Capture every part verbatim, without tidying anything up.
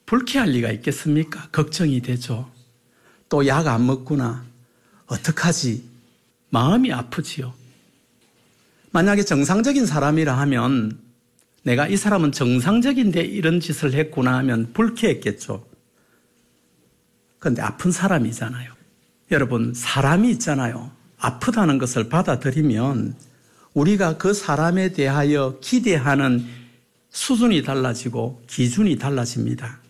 불쾌할 리가 있겠습니까? 걱정이 되죠. 또 약 안 먹구나. 어떡하지? 마음이 아프지요. 만약에 정상적인 사람이라 하면 내가 이 사람은 정상적인데 이런 짓을 했구나 하면 불쾌했겠죠. 그런데 아픈 사람이잖아요. 여러분, 사람이 있잖아요. 아프다는 것을 받아들이면 우리가 그 사람에 대하여 기대하는 수준이 달라지고 기준이 달라집니다.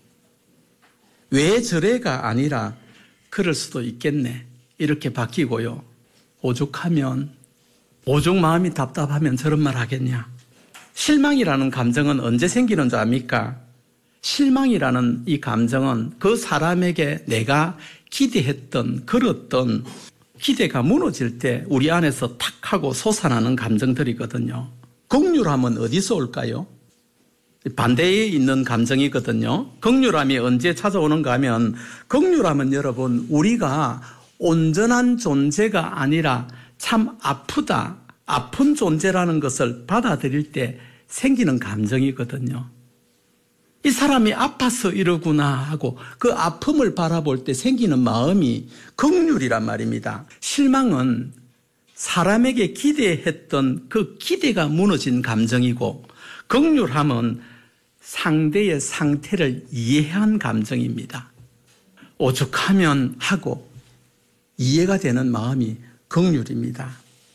왜 저래가 아니라 그럴 수도 있겠네. 이렇게 바뀌고요. 오죽하면, 오죽 마음이 답답하면 저런 말 하겠냐. 실망이라는 감정은 언제 생기는 줄 압니까? 실망이라는 이 감정은 그 사람에게 내가 기대했던, 걸었던 기대가 무너질 때 우리 안에서 탁 하고 솟아나는 감정들이거든요. 긍휼함은 어디서 올까요? 반대에 있는 감정이거든요. 긍휼함이 언제 찾아오는가 하면 긍휼함은 여러분 우리가 온전한 존재가 아니라 참 아프다, 아픈 존재라는 것을 받아들일 때 생기는 감정이거든요. 이 사람이 아파서 이러구나 하고 그 아픔을 바라볼 때 생기는 마음이 긍휼이란 말입니다. 실망은 사람에게 기대했던 그 기대가 무너진 감정이고 긍휼함은 상대의 상태를 이해한 감정입니다. 오죽하면 하고 이해가 되는 마음이 긍휼입니다.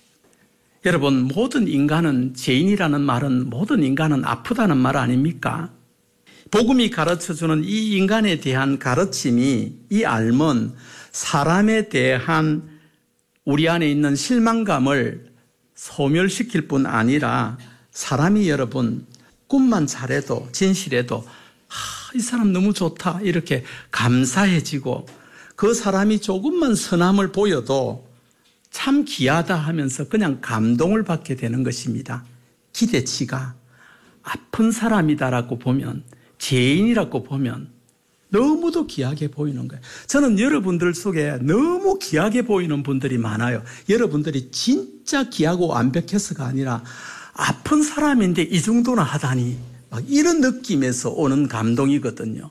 여러분, 모든 인간은 죄인이라는 말은 모든 인간은 아프다는 말 아닙니까? 복음이 가르쳐주는 이 인간에 대한 가르침이, 이 알문, 사람에 대한 우리 안에 있는 실망감을 소멸시킬 뿐 아니라 사람이 여러분 꿈만 잘해도 진실해도 아, 이 사람 너무 좋다 이렇게 감사해지고 그 사람이 조금만 선함을 보여도 참 귀하다 하면서 그냥 감동을 받게 되는 것입니다. 기대치가 아픈 사람이다라고 보면, 죄인이라고 보면 너무도 귀하게 보이는 거예요. 저는 여러분들 속에 너무 귀하게 보이는 분들이 많아요. 여러분들이 진짜 귀하고 완벽해서가 아니라 아픈 사람인데 이 정도나 하다니 막 이런 느낌에서 오는 감동이거든요.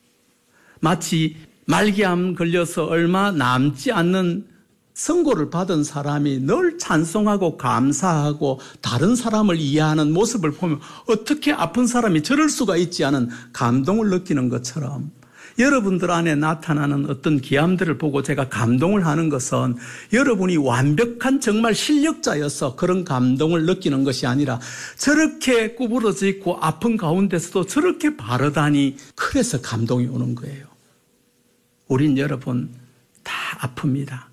마치 말기암 걸려서 얼마 남지 않는 선고를 받은 사람이 늘 찬송하고 감사하고 다른 사람을 이해하는 모습을 보면 어떻게 아픈 사람이 저럴 수가 있지 않은 감동을 느끼는 것처럼 여러분들 안에 나타나는 어떤 기함들을 보고 제가 감동을 하는 것은 여러분이 완벽한 정말 실력자여서 그런 감동을 느끼는 것이 아니라 저렇게 구부러져 있고 아픈 가운데서도 저렇게 바르다니 그래서 감동이 오는 거예요. 우린 여러분 다 아픕니다.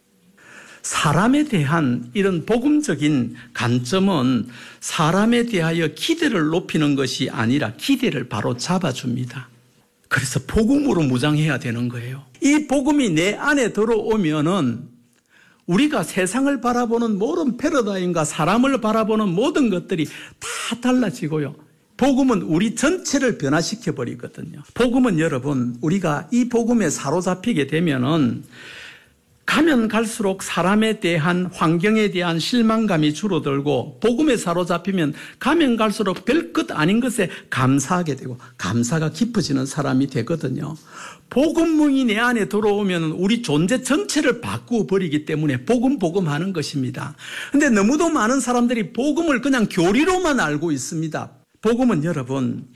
사람에 대한 이런 복음적인 관점은 사람에 대하여 기대를 높이는 것이 아니라 기대를 바로 잡아줍니다. 그래서 복음으로 무장해야 되는 거예요. 이 복음이 내 안에 들어오면은 우리가 세상을 바라보는 모든 패러다임과 사람을 바라보는 모든 것들이 다 달라지고요. 복음은 우리 전체를 변화시켜 버리거든요. 복음은 여러분, 우리가 이 복음에 사로잡히게 되면은 가면 갈수록 사람에 대한 환경에 대한 실망감이 줄어들고 복음에 사로잡히면 가면 갈수록 별것 아닌 것에 감사하게 되고 감사가 깊어지는 사람이 되거든요. 복음이 내 안에 들어오면 우리 존재 전체를 바꾸어 버리기 때문에 복음 복음 하는 것입니다. 그런데 너무도 많은 사람들이 복음을 그냥 교리로만 알고 있습니다. 복음은 여러분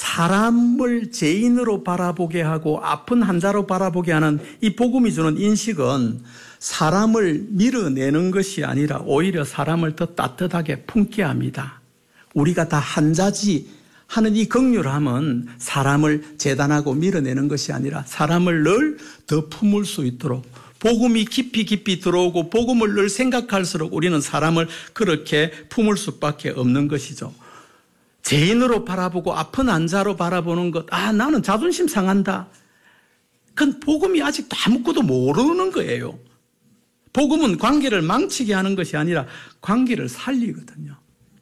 사람을 죄인으로 바라보게 하고 아픈 환자로 바라보게 하는 이 복음이 주는 인식은 사람을 밀어내는 것이 아니라 오히려 사람을 더 따뜻하게 품게 합니다. 우리가 다 환자지 하는 이 긍휼함은 사람을 재단하고 밀어내는 것이 아니라 사람을 늘 더 품을 수 있도록 복음이 깊이 깊이 들어오고 복음을 늘 생각할수록 우리는 사람을 그렇게 품을 수밖에 없는 것이죠. 죄인으로 바라보고 아픈 환자로 바라보는 것, 아 나는 자존심 상한다. 그건 복음이 아직도 아무것도 모르는 거예요. 복음은 관계를 망치게 하는 것이 아니라 관계를 살리거든요.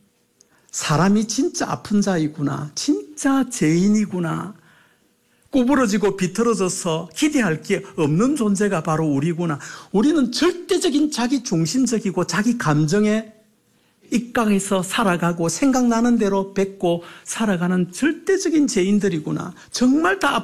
사람이 진짜 아픈 자이구나, 진짜 죄인이구나, 구부러지고 비틀어져서 기대할 게 없는 존재가 바로 우리구나. 우리는 절대적인 자기 중심적이고 자기 감정에 입각해서 살아가고 생각나는 대로 뱉고 살아가는 절대적인 죄인들이구나. 정말 다